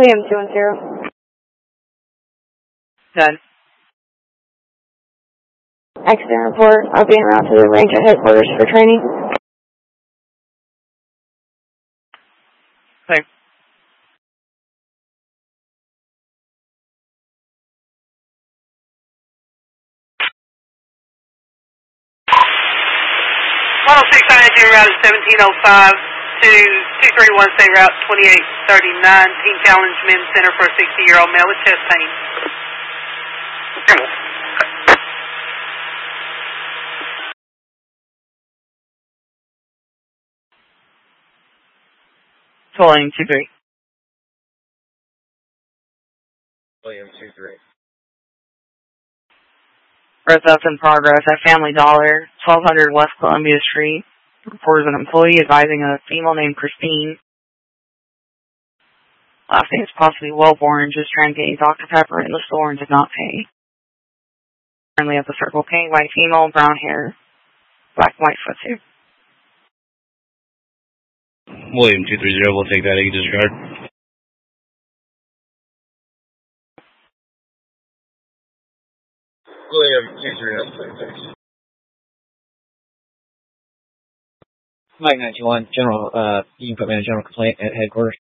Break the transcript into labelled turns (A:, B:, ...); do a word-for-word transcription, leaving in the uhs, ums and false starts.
A: William two one zero.
B: Done.
A: Accident report. I'll be en route to the Ranger headquarters for training.
B: Okay. one oh six ninety route is seventeen oh five to two three one state route twenty-eight thirty-nine. Team Challenge Men's Center for a sixty-year-old male with chest pain. William two three.
C: William two three.
B: Birth up in progress at Family Dollar, twelve hundred West Columbia Street. Reports an employee advising a female named Christine. Last name is possibly Wellborn, just trying to get Doctor Pepper in the store and did not pay. Currently at the Circle K, white female, brown hair, black and white footsuit.
C: William two three zero, we'll take that. You can disregard. William two three zero.
D: Mike nine two one, General, uh, you can put me in a general complaint at headquarters.